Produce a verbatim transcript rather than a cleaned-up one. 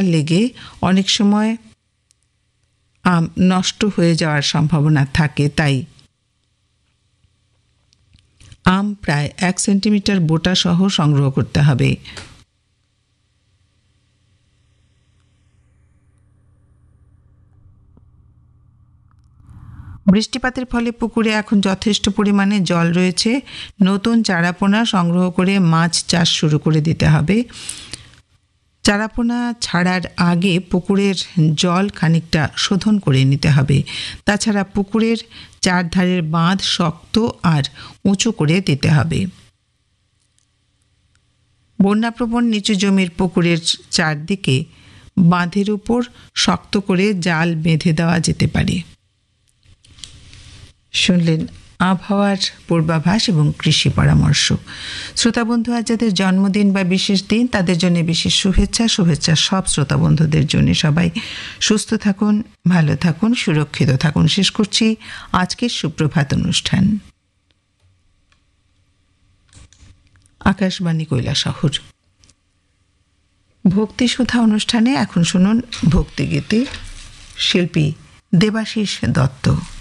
পোকা লেগে অনেক সময় আম নষ্ট হয়ে যাওয়ার সম্ভাবনা থাকে। তাই আম প্রায় এক সেন্টিমিটার বোটা সহ সংগ্রহ করতে হবে। বৃষ্টিপাতের ফলে পুকুরে এখন যথেষ্ট পরিমাণে জল রয়েছে। নতুন চারাপোনা সংগ্রহ করে মাছ চাষ শুরু করে দিতে হবে। চারাপোনা ছাড়ার আগে পুকুরের জল খানিকটা শোধন করে নিতে হবে। তাছাড়া পুকুরের চারধারের বাঁধ শক্ত আর উঁচু করে দিতে হবে। বন্যাপ্রবণ নিচু জমির পুকুরের চারদিকে বাঁধের উপর শক্ত করে জাল বেঁধে দেওয়া যেতে পারে। শুনলেন আবহাওয়ার পূর্বাভাস এবং কৃষি পরামর্শ। শ্রোতা বন্ধু, আজ যাদের জন্মদিন বা বিশেষ দিন তাদের জন্য বিশেষ শুভেচ্ছা শুভেচ্ছা সব শ্রোতা বন্ধুদের জন্য। সবাই সুস্থ থাকুন, ভালো থাকুন, সুরক্ষিত থাকুন। শেষ করছি আজকের সুপ্রভাত অনুষ্ঠান। আকাশবাণী কৈলাসহর ভক্তি সুধা অনুষ্ঠানে এখন শুনুন ভক্তিগীতি, শিল্পী দেবাশিস দত্ত।